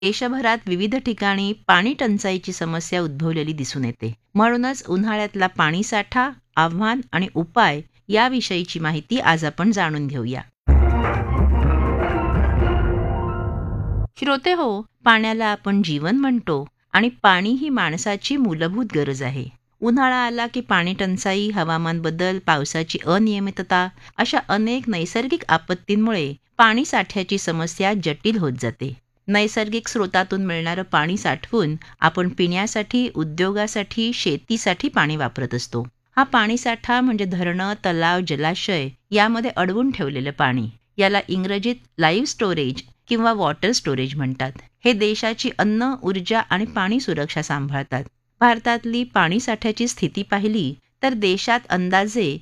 देशभरात विविध ठिकाणी पाणी टंचाईची समस्या उद्भवलेली दिसून येते. म्हणूनच उन्हाळ्यातला पाणीसाठा, आव्हान आणि उपाय याविषयीची माहिती आज आपण जाणून घेऊया. श्रोते हो, पाण्याला आपण जीवन म्हणतो आणि पाणी ही माणसाची मूलभूत गरज आहे. उन्हाळा आला की पाणी टंचाई, हवामान बदल, पावसाची अनियमितता अशा अनेक नैसर्गिक आपत्तींमुळे पाणी साठ्याची समस्या जटिल होत जाते. नैसर्गिक स्रोतातून मिळणारं पाणी साठवून आपण पिण्यासाठी, उद्योगासाठी, शेतीसाठी पाणी वापरत असतो. हा पाणीसाठा म्हणजे धरणं, तलाव, जलाशय यामध्ये अडवून ठेवलेलं पाणी. याला इंग्रजीत लाईव्ह स्टोरेज किंवा वॉटर स्टोरेज म्हणतात. हे देशाची अन्न, ऊर्जा आणि पाणी सुरक्षा सांभाळतात. भारतातली पाणीसाठ्याची स्थिती पाहिली तर देशात अंदाजे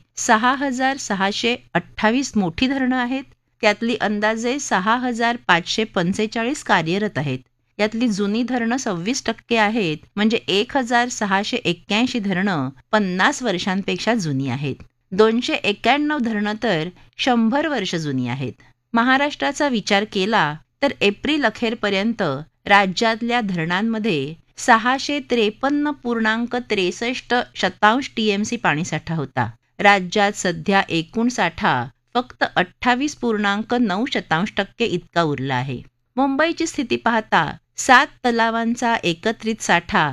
6,628 मोठी धरणं आहेत. त्यातली अंदाजे 6,545 कार्यरत आहेत. यातली जुनी धरणं 26% आहेत, म्हणजे 1,681 धरणं 50 वर्षांपेक्षा जुनी आहेत. 291 धरणं तर 100 वर्ष जुनी आहेत. महाराष्ट्राचा विचार केला तर एप्रिल अखेरपर्यंत राज्यातल्या धरणांमध्ये 653.63 TMC पाणीसाठा होता. राज्यात सध्या एकूण साठा फक्त 28.9% इतका उरला आहे. मुंबईची स्थिती पाहता 7 तलावांचा एकत्रित साठा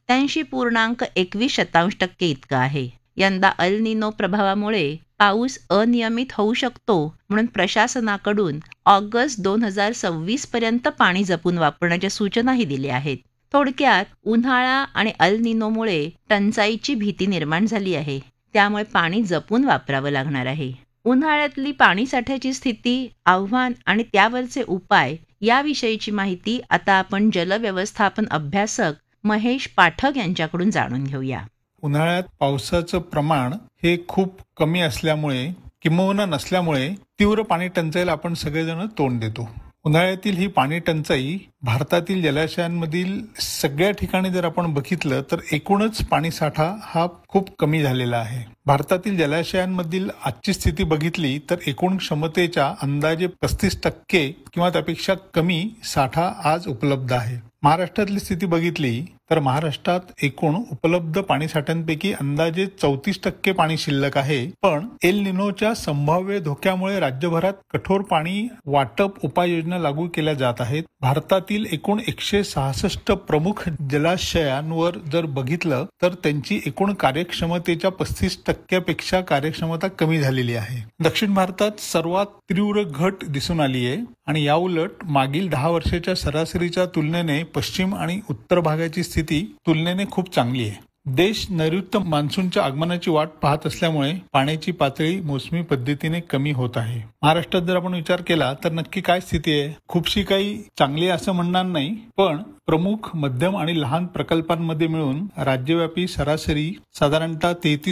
87.21% इतका आहे. यंदा अल निनो प्रभावामुळे पाऊस अनियमित होऊ शकतो, म्हणून प्रशासनाकडून ऑगस्ट 2026 पर्यंत पाणी जपून वापरण्याच्या सूचनाही दिल्या आहेत. थोडक्यात उन्हाळा आणि अल निनोमुळे टंचाईची भीती निर्माण झाली आहे. त्यामुळे पाणी जपून वापरावं लागणार आहे. उन्हाळ्यातली पाणीसाठ्याची स्थिती, आव्हान आणि त्यावरचे उपाय याविषयीची माहिती आता आपण जलव्यवस्थापन अभ्यासक महेश पाठक यांच्याकडून जाणून घेऊया. उन्हाळ्यात पावसाचं प्रमाण हे खूप कमी असल्यामुळे किंबहुना नसल्यामुळे तीव्र पाणी टंचाईला आपण सगळेजण तोंड देतो. उन्हाळ्यातील ही पाणी टंचाई भारतातील जलाशयांमधील सगळ्या ठिकाणी जर आपण बघितलं तर एकूणच पाणीसाठा हा खूप कमी झालेला आहे. भारतातील जलाशयांमधील आजची स्थिती बघितली तर एकूण क्षमतेच्या अंदाजे 35% किंवा त्यापेक्षा कमी साठा आज उपलब्ध आहे. महाराष्ट्रातली स्थिती बघितली तर महाराष्ट्रात एकूण उपलब्ध पाणीसाठ्यांपैकी अंदाजे 34% पाणी शिल्लक आहे. पण एल निनोच्या संभाव्य धोक्यामुळे राज्यभरात कठोर पाणी वाटप उपाययोजना लागू केल्या जात आहेत. भारतातील एकूण 166 प्रमुख जलाशयांवर जर बघितलं तर त्यांची एकूण कार्यक्षमतेच्या 35% पेक्षा कार्यक्षमता कमी झालेली आहे. दक्षिण भारतात सर्वात तीव्र घट दिसून आली आहे आणि याउलट मागील 10 वर्षाच्या सरासरीच्या तुलनेने पश्चिम आणि उत्तर भागाची स्थिती तुलनेने खूप चांगली आहे. देश नैऋत्य मान्सूनच्या आगमनाची वाट पाहत असल्यामुळे पाण्याची पातळी मोसमी पद्धतीने कमी होत आहे. महाराष्ट्रात जर आपण विचार केला तर नक्की काय स्थिती आहे? खूपशी काही चांगली असं म्हणणार नाही, पण प्रमुख, मध्यम आणि लहान प्रकल्पांमध्ये मिळून राज्यव्यापी सरासरी साधारणतः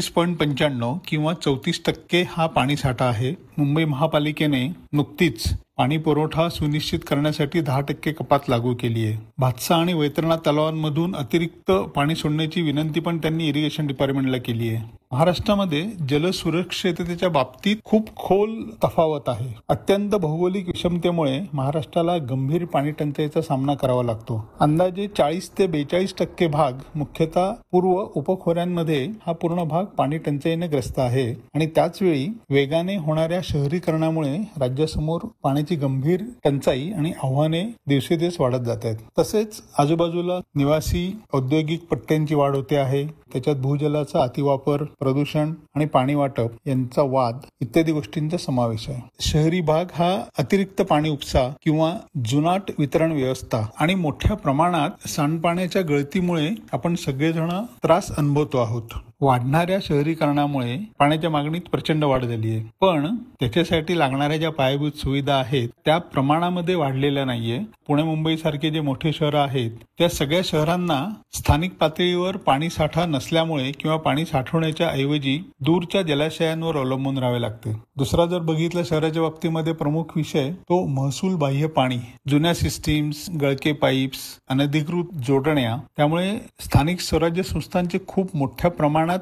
33.95 किंवा 34% हा पाणीसाठा आहे. मुंबई महापालिकेने नुकतीच पाणी पुरवठा सुनिश्चित करण्यासाठी 10% कपात लागू केली आहे. भातसा आणि वैतरणा तलावांमधून अतिरिक्त पाणी सोडण्याची विनंती पण त्यांनी इरिगेशन डिपार्टमेंटला केली आहे. महाराष्ट्रामध्ये जलसुरक्षिततेच्या बाबतीत खूप खोल तफावत आहे. अत्यंत भौगोलिक विषमतेमुळे महाराष्ट्राला गंभीर पाणी टंचाईचा सामना करावा लागतो. अंदाजे 40 ते 42% भाग, मुख्यतः पूर्व उपखोऱ्यांमध्ये हा पूर्ण भाग पाणी टंचाईने ग्रस्त आहे आणि त्याचवेळी वेगाने होणाऱ्या शहरीकरणामुळे राज्यासमोर पाण्याची गंभीर टंचाई आणि आव्हाने दिवसेदिवस वाढत जात आहेत. तसेच आजूबाजूला निवासी औद्योगिक पट्ट्यांची वाढ होते आहे. त्याच्यात भूजलाचा अतिवापर, प्रदूषण आणि पाणी वाटप यांचा वाद इत्यादी गोष्टींचा समावेश आहे. शहरी भाग हा अतिरिक्त पाणी उपसा किंवा जुनाट वितरण व्यवस्था आणि मोठ्या प्रमाणात सांडपाण्याच्या गळतीमुळे आपण सगळेजण त्रास अनुभवतो आहोत. वाढणाऱ्या शहरीकरणामुळे पाण्याच्या मागणीत प्रचंड वाढ झाली आहे, पण त्याच्यासाठी लागणाऱ्या ज्या पायाभूत सुविधा आहेत त्या प्रमाणामध्ये वाढलेल्या नाहीये. पुणे मुंबई सारखे जे मोठे शहरं आहेत त्या सगळ्या शहरांना स्थानिक पातळीवर पाणी साठा नसल्यामुळे किंवा पाणी साठवण्याच्या ऐवजी दूरच्या जलाशयांवर अवलंबून राहावे लागते. दुसरा जर बघितलं शहराच्या बाबतीमध्ये प्रमुख विषय तो महसूल बाह्य पाणी, जुन्या सिस्टीम्स, गळके पाईप्स, अनधिकृत जोडण्या, त्यामुळे स्थानिक स्वराज्य संस्थांचे खूप मोठ्या प्रमाणात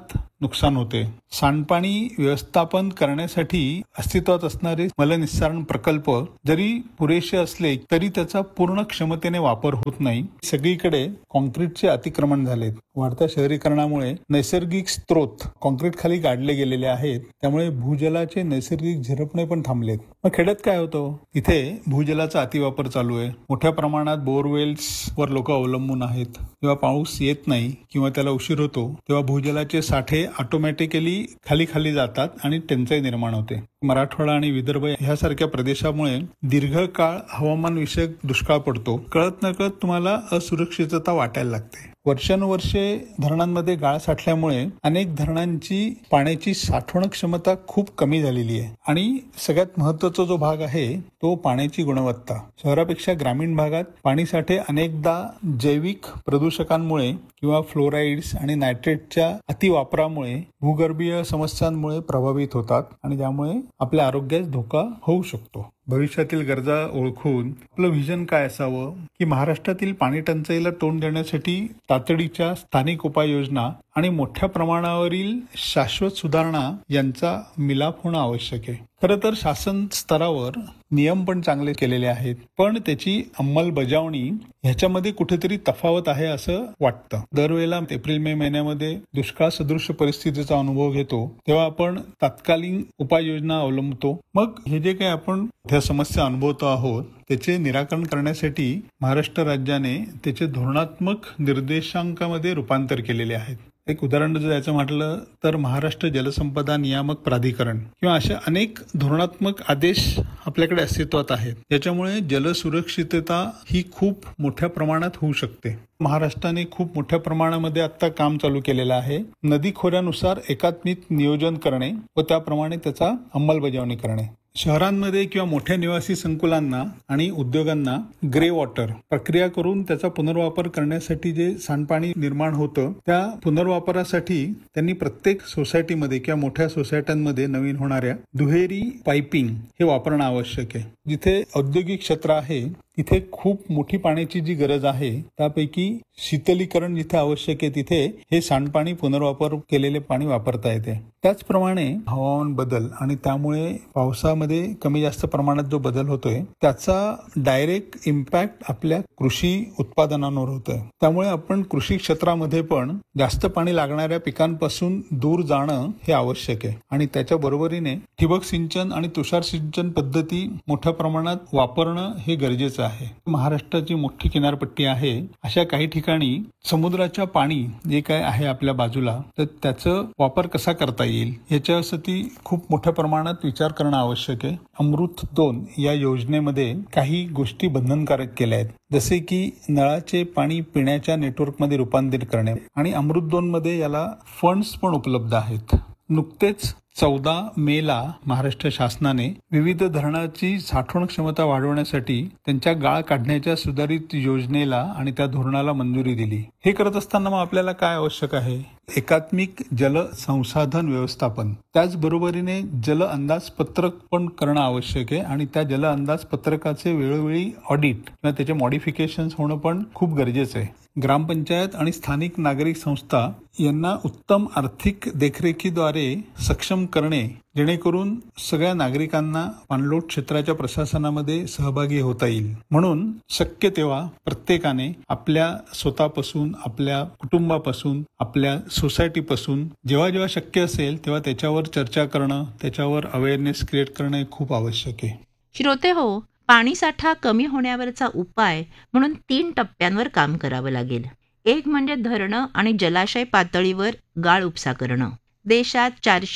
नुकसान होते. सांडपाणी व्यवस्थापन करण्यासाठी अस्तित्वात असणारे मलनिस्सारण प्रकल्प जरी पुरेसे असले तरी त्याचा पूर्ण क्षमतेने वापर होत नाही. सगळीकडे कॉन्क्रीटचे अतिक्रमण झालेत. वाढत्या शहरीकरणामुळे नैसर्गिक स्रोत कॉन्क्रीट खाली गाडले गेलेले आहेत. त्यामुळे भूजलाचे नैसर्गिक झिरपणे पण थांबलेत. मग खेड्यात काय होतं? इथे भूजलाचा अतिवापर चालू आहे. मोठ्या प्रमाणात बोरवेल्स वर लोक अवलंबून आहेत. जेव्हा पाऊस येत नाही किंवा त्याला उशीर होतो तेव्हा भूजलाचे साठे ऑटोमॅटिकली खाली जातात आणि टंचाई निर्माण होते. मराठवाडा आणि विदर्भ ह्यासारख्या प्रदेशामुळे दीर्घकाळ हवामान विषयक दुष्काळ पडतो. कळत नकळत तुम्हाला असुरक्षितता वाटायला लागते. वर्षानुवर्षे धरणांमध्ये गाळ साठल्यामुळे अनेक धरणांची पाण्याची साठवण क्षमता खूप कमी झालेली आहे. आणि सगळ्यात महत्वाचा जो भाग आहे तो पाण्याची गुणवत्ता. शहरापेक्षा ग्रामीण भागात पाणीसाठे अनेकदा जैविक प्रदूषकांमुळे किंवा फ्लोराईड्स आणि नायट्रेटच्या अतिवापरामुळे भूगर्भीय समस्यांमुळे प्रभावित होतात आणि त्यामुळे आपल्या आरोग्यास धोका होऊ शकतो. भविष्यातील गरजा ओळखून आपलं व्हिजन काय असावं की महाराष्ट्रातील पाणी टंचाईला तोंड देण्यासाठी तातडीच्या स्थानिक उपाययोजना आणि मोठ्या प्रमाणावरील शाश्वत सुधारणा यांचा मिलाप होणं आवश्यक आहे. खरं तर शासन स्तरावर नियम पण चांगले केलेले आहेत, पण त्याची अंमलबजावणी ह्याच्यामध्ये कुठेतरी तफावत आहे असं वाटतं. दरवेळेला एप्रिल मे महिन्यामध्ये दुष्काळ सदृश परिस्थितीचा अनुभव घेतो तेव्हा आपण तात्कालीन उपाययोजना अवलंबतो. मग हे जे काही आपण ह्या समस्या अनुभवतो आहोत त्याचे निराकरण करण्यासाठी महाराष्ट्र राज्याने त्याचे धोरणात्मक निर्देशांकामध्ये रूपांतर केलेले आहेत. एक उदाहरण जर द्यायचं म्हटलं तर महाराष्ट्र जलसंपदा नियामक प्राधिकरण किंवा अशा अनेक धोरणात्मक आदेश आपल्याकडे अस्तित्वात आहेत. याच्यामुळे जलसुरक्षितता ही खूप मोठ्या प्रमाणात होऊ शकते. महाराष्ट्राने खूप मोठ्या प्रमाणामध्ये आता काम चालू केलेलं आहे. नदी खोऱ्यानुसार एकात्मिक नियोजन करणे व त्याप्रमाणे त्याचा अंमलबजावणी करणे. शहरांमध्ये किंवा मोठ्या निवासी संकुलांना आणि उद्योगांना ग्रे वॉटर प्रक्रिया करून त्याचा पुनर्वापर करण्यासाठी जे सांडपाणी निर्माण होतं त्या पुनर्वापरासाठी त्यांनी प्रत्येक सोसायटीमध्ये किंवा मोठ्या सोसायट्यांमध्ये नवीन होणाऱ्या दुहेरी पाइपिंग हे वापरणं आवश्यक आहे. जिथे औद्योगिक क्षेत्र आहे तिथे खूप मोठी पाण्याची जी गरज आहे त्यापैकी शीतलीकरण जिथे आवश्यक आहे तिथे हे सांडपाणी पुनर्वापर केलेले पाणी वापरता येते. त्याचप्रमाणे हवामान बदल आणि त्यामुळे पावसामध्ये कमी जास्त प्रमाणात जो बदल होतोय त्याचा डायरेक्ट इम्पॅक्ट आपल्या कृषी उत्पादनांवर होतोय. त्यामुळे आपण कृषी क्षेत्रामध्ये पण जास्त पाणी लागणाऱ्या पिकांपासून दूर जाणं हे आवश्यक आहे आणि त्याच्या बरोबरीने ठिबक सिंचन आणि तुषार सिंचन पद्धती मोठ्या प्रमाणात वापरणं हे गरजेचं आहे. महाराष्ट्राची मोठी किनारपट्टी आहे. अशा काही ठिकाणी समुद्राच्या पाणी जे काय आहे आपल्या बाजूला तर त्याचं वापर कसा करता येईल याच्यासाठी खूप मोठ्या प्रमाणात विचार करणं आवश्यक आहे. अमृत 2 या योजनेमध्ये काही गोष्टी बंधनकारक केल्या आहेत, जसे की नळाचे पाणी पिण्याच्या नेटवर्कमध्ये रूपांतरित करणे आणि अमृत 2 मध्ये याला फंड्स पण उपलब्ध आहेत. नुकतेच 14 मेला महाराष्ट्र शासनाने विविध धरणाची साठवण क्षमता वाढवण्यासाठी त्यांच्या गाळ काढण्याच्या सुधारित योजनेला आणि त्या धोरणाला मंजुरी दिली. हे करत असताना मग आपल्याला काय आवश्यक आहे? एकात्मिक जल संसाधन व्यवस्थापन, त्याचबरोबरीने जल अंदाजपत्रक पण करणं आवश्यक आहे आणि त्या जल अंदाजपत्रकाचे वेळोवेळी ऑडिट किंवा त्याचे मॉडिफिकेशन्स होणं पण खूप गरजेचं आहे. ग्रामपंचायत आणि स्थानिक नागरिक संस्था यांना उत्तम आर्थिक देखरेखीद्वारे सक्षम करणे जेणेकरून सगळ्या नागरिकांना पाणलोट क्षेत्राच्या प्रशासनामध्ये सहभागी होता येईल. म्हणून शक्य तेव्हा प्रत्येकाने आपल्या स्वतःपासून, आपल्या कुटुंबापासून, आपल्या सोसायटीपासून जेव्हा शक्य असेल तेव्हा त्याच्यावर चर्चा करणं, त्याच्यावर अवेअरनेस क्रिएट करणं हे खूप आवश्यक आहे. श्रोते हो, पाणीसाठा कमी होण्यावरचा उपाय म्हणून 3 टप्प्यांवर काम करावं लागेल. एक म्हणजे धरणं आणि जलाशय पातळीवर गाळ उपसा करणं. देशात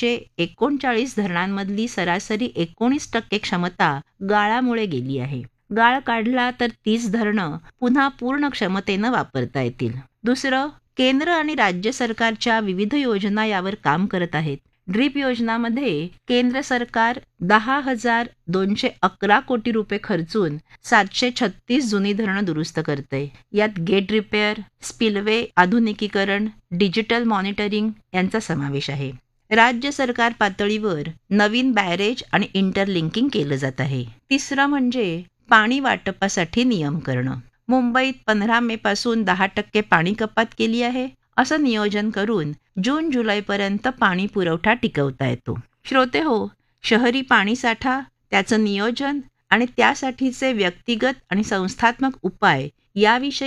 439 धरणांमधली सरासरी 19% क्षमता गाळामुळे गेली आहे. गाळ काढला तर 30 धरणं पुन्हा पूर्ण क्षमतेनं वापरता येतील. दुसरं, केंद्र आणि राज्य सरकारच्या विविध योजना यावर काम करत आहेत. ड्रीप योजनामध्ये केंद्र सरकार 10,211 कोटी रुपये खर्चून 736 जुनी धरणं दुरुस्त करतंय. यात गेट रिपेअर, स्पिलवे आधुनिकीकरण, डिजिटल मॉनिटरिंग यांचा समावेश आहे. राज्य सरकार पातळीवर नवीन बॅरेज आणि इंटरलिंकिंग केलं जात आहे. तिसरं म्हणजे पाणी वाटपासाठी नियम करणं. मुंबईत 15 मे पासून 10% पाणी कपात केली आहे. असं नियोजन करून जून जुलैपर्यंत पाणी पुरवठा टिकवता येतो. श्रोते हो, शहरी पाणीसाठा, त्याचं नियोजन आणि त्यासाठीचे व्यक्तिगत आणि संस्थात्मक उपाय याविषयी